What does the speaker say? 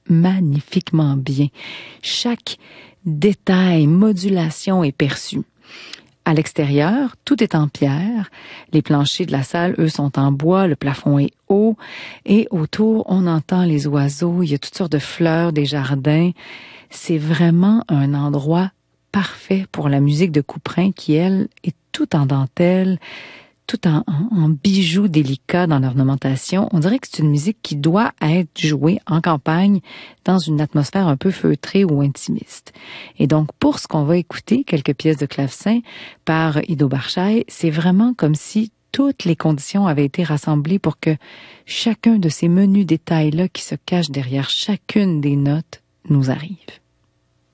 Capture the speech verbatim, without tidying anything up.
magnifiquement bien. Chaque détail, modulation est perçu. À l'extérieur, tout est en pierre. Les planchers de la salle, eux, sont en bois. Le plafond est haut. Et autour, on entend les oiseaux. Il y a toutes sortes de fleurs, des jardins. C'est vraiment un endroit parfait pour la musique de Couperin qui, elle, est tout en dentelle, tout en, en, en bijoux délicats dans l'ornementation. On dirait que c'est une musique qui doit être jouée en campagne dans une atmosphère un peu feutrée ou intimiste. Et donc, pour ce qu'on va écouter, quelques pièces de clavecin par Ido Barshai, c'est vraiment comme si toutes les conditions avaient été rassemblées pour que chacun de ces menus détails-là qui se cachent derrière chacune des notes nous arrive.